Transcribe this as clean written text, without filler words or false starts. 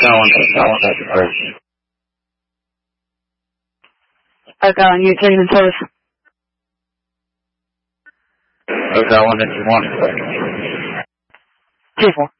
Hotel 1, you taking the service? Hotel 1, did you want? 2-4.